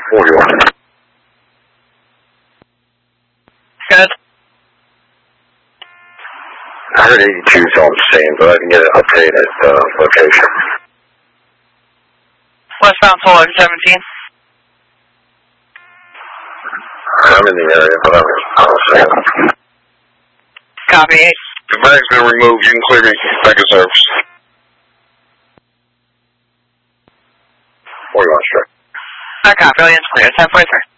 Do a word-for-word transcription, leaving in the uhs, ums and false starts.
forty-one. Good. I heard eighty-two is all I'm saying, but I can get an updated uh, location. Westbound Solar seventeen. I'm in the area, but I'm not saying. Copy. The bag's been removed. You can clear me back of service. forty-one, straight. I copy. Aliens clear. ten forty-three.